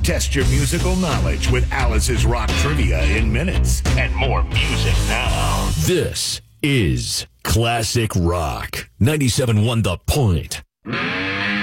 Test your musical knowledge with Alice's Rock Trivia in minutes. And more music now. This is Classic Rock. 97.1 The Point.